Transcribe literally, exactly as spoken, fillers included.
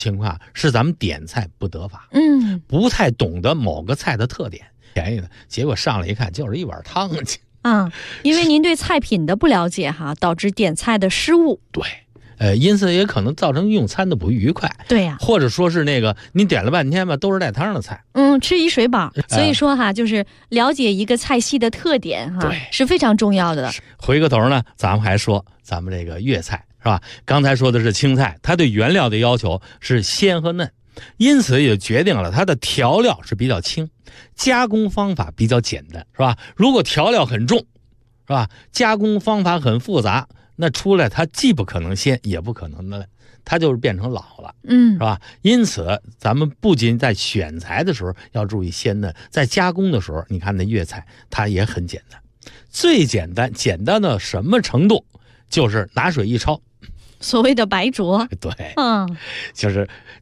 情况是咱们点菜不得法， 嗯， 不太懂得某个菜的特点，便宜的，结果上来一看就是一碗汤去。 啊，因为您对菜品的不了解哈，导致点菜的失误。 对，呃，因此也可能造成用餐的不愉快。 对呀、啊， 或者说是那个您点了半天吧，都是带汤的菜。 嗯，吃一水饱。所以说哈，就是了解一个菜系的特点哈，是非常重要的。 回个头呢，咱们还说咱们这个粤菜是吧？刚才说的是青菜，它对原料的要求是鲜和嫩，因此也决定了它的调料是比较轻，加工方法比较简单，是吧？如果调料很重，是吧？加工方法很复杂，那出来它既不可能鲜，也不可能嫩，它就是变成老了， 嗯， 是吧？因此，咱们不仅在选材的时候要注意鲜嫩，在加工的时候，你看那粤菜它也很简单，最简单，简单到什么程度？就是拿水一焯。 所谓的白灼， 对， 嗯， 就是